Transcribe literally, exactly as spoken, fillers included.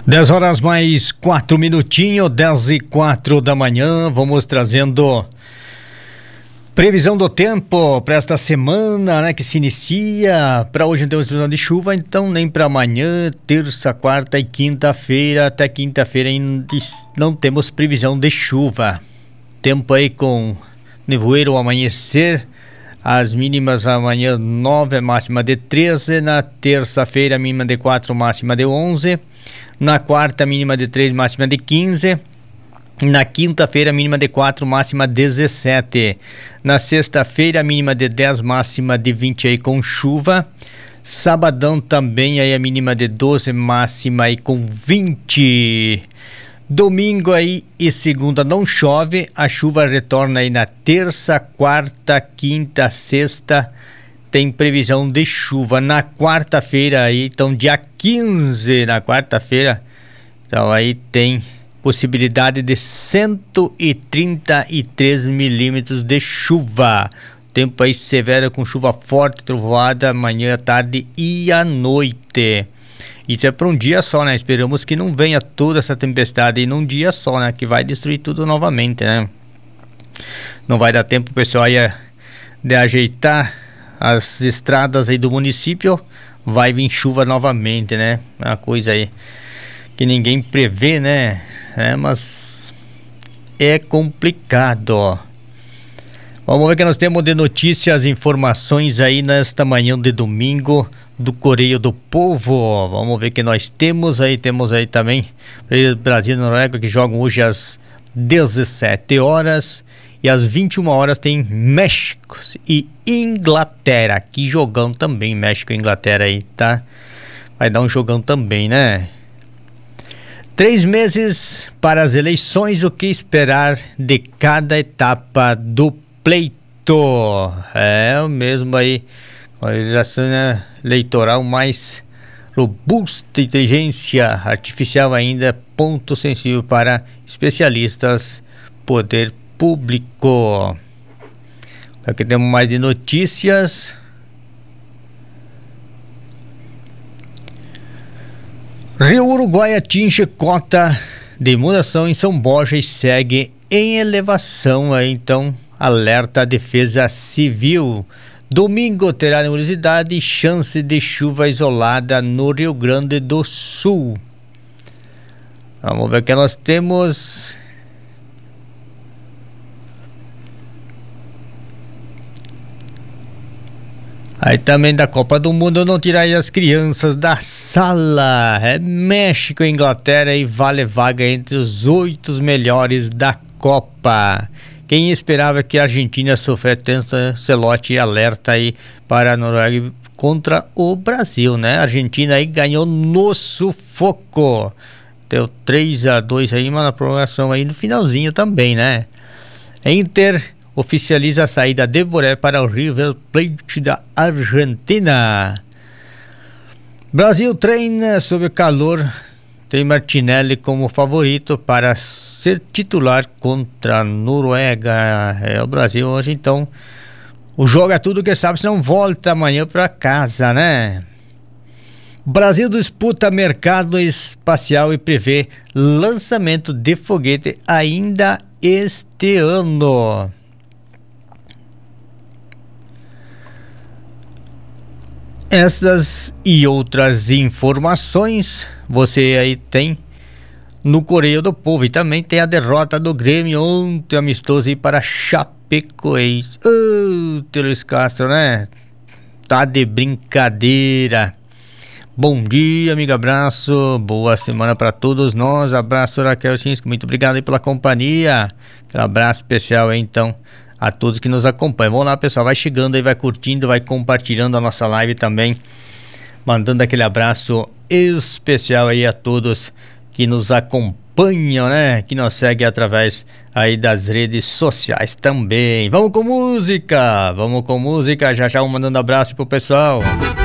dez horas mais quatro minutinhos, dez e quatro da manhã, vamos trazendo previsão do tempo para esta semana, né, que se inicia. Para hoje não temos previsão de chuva, então nem para amanhã, terça, quarta e quinta-feira. Até quinta-feira ainda não temos previsão de chuva. Tempo aí com nevoeiro ao amanhecer. As mínimas amanhã nove, máxima de treze. Na terça-feira, mínima de quatro, máxima de onze. Na quarta, mínima de três, máxima de quinze. Na quinta-feira, mínima de quatro, máxima dezessete. Na sexta-feira, mínima de dez, máxima de vinte aí com chuva. Sabadão também aí a mínima de doze, máxima aí com vinte. Domingo aí e segunda não chove, a chuva retorna aí na terça, quarta, quinta, sexta, tem previsão de chuva. Na quarta-feira aí, então dia quinze, na quarta-feira, então aí tem possibilidade de cento e trinta e três milímetros de chuva. Tempo aí severo com chuva forte, trovoada, manhã, tarde e à noite. Isso é para um dia só, né? Esperamos que não venha toda essa tempestade aí num dia só, né? Que vai destruir tudo novamente, né? Não vai dar tempo, pessoal, aí de ajeitar as estradas aí do município. Vai vir chuva novamente, né? É uma coisa aí que ninguém prevê, né? É, mas é complicado. Vamos ver o que nós temos de notícias, informações aí nesta manhã de domingo do Correio do Povo. Vamos ver o que nós temos aí. Temos aí também Brasil e Noruega, que jogam hoje às dezessete horas, e às vinte e uma horas tem México e Inglaterra. Que jogão também, México e Inglaterra aí, tá? Vai dar um jogão também, né? Três meses para as eleições, o que esperar de cada etapa do pleito? É o mesmo aí, a organização eleitoral mais robusta, inteligência artificial ainda, ponto sensível para especialistas, poder público. Aqui temos mais de notícias. Rio Uruguai atinge cota de inundação em São Borja e segue em elevação. Aí, então, alerta a Defesa Civil. Domingo terá nebulosidade e chance de chuva isolada no Rio Grande do Sul. Vamos ver o que nós temos. Aí também da Copa do Mundo, não tirar as crianças da sala. É México e Inglaterra e vale vaga entre os oito melhores da Copa. Quem esperava que a Argentina sofresse tanto Celote alerta aí para a Noruega contra o Brasil, né? A Argentina aí ganhou no sufoco. Deu três a dois aí, mas na prorrogação aí no finalzinho também, né? Inter oficializa a saída de Boré para o River Plate da Argentina. Brasil treina sob o calor. Tem Martinelli como favorito para ser titular contra a Noruega. É o Brasil hoje, então. O jogo é tudo que sabe, se não volta amanhã para casa, né? Brasil disputa mercado espacial e prevê lançamento de foguete ainda este ano. Essas e outras informações você aí tem no Correio do Povo. E também tem a derrota do Grêmio ontem, amistoso aí para Chapecoense. Ô, oh, Luiz Castro, né? Tá de brincadeira. Bom dia, amigo, abraço, boa semana para todos nós. Abraço, Raquel Cinski, muito obrigado aí pela companhia. Aquele abraço especial aí, então, a todos que nos acompanham. Vamos lá, pessoal, vai chegando aí, vai curtindo, vai compartilhando a nossa live também, mandando aquele abraço especial aí a todos que nos acompanham, né, que nos seguem através aí das redes sociais também. Vamos com música, vamos com música, já já mandando abraço pro pessoal.